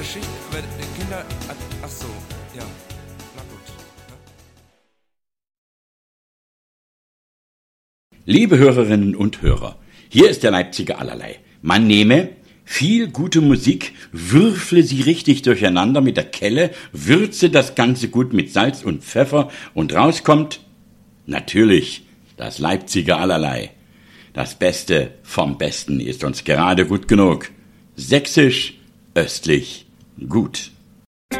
Geschichte, aber Kinder, ach so, ja, na gut. Liebe Hörerinnen und Hörer, hier ist der Leipziger Allerlei. Man nehme viel gute Musik, würfle sie richtig durcheinander mit der Kelle, würze das Ganze gut mit Salz und Pfeffer und rauskommt natürlich das Leipziger Allerlei. Das Beste vom Besten ist uns gerade gut genug. Sächsisch, östlich, gut.